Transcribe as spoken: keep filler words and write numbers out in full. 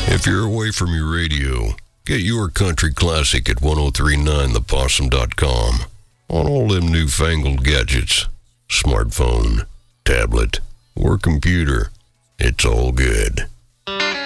If you're away from your radio, get your country classic at ten thirty-nine the possum dot com on all them newfangled gadgets, smartphone, tablet, or computer. It's all good.